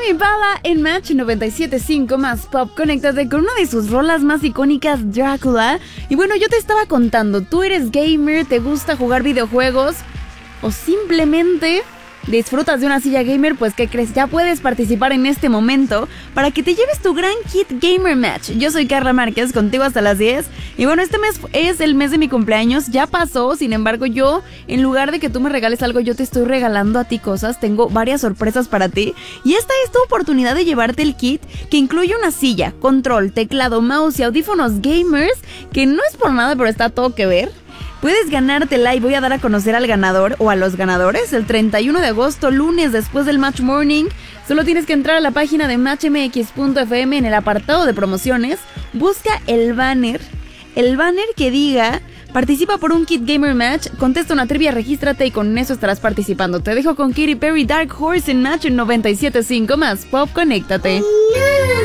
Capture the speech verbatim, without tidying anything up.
Tame Impala en Match noventa y siete punto cinco más Pop. Conéctate con una de sus rolas más icónicas, Drácula. Y bueno, yo te estaba contando, tú eres gamer, te gusta jugar videojuegos o simplemente disfrutas de una silla gamer, pues ¿qué crees? Ya puedes participar en este momento para que te lleves tu gran kit Gamer Match. Yo soy Carla Márquez, contigo hasta las diez. Y bueno, este mes es el mes de mi cumpleaños, ya pasó. Sin embargo, yo, en lugar de que tú me regales algo, yo te estoy regalando a ti cosas. Tengo varias sorpresas para ti. Y esta es tu oportunidad de llevarte el kit, que incluye una silla, control, teclado, mouse y audífonos gamers, que no es por nada, pero está todo que ver. Puedes ganártela y voy a dar a conocer al ganador o a los ganadores el treinta y uno de agosto, lunes, después del Match Morning. Solo tienes que entrar a la página de match m x punto f m en el apartado de promociones. Busca el banner, el banner que diga participa por un kit Gamer Match, contesta una trivia, regístrate y con eso estarás participando. Te dejo con Katy Perry, Dark Horse en Match en noventa y siete punto cinco más Pop. Conéctate.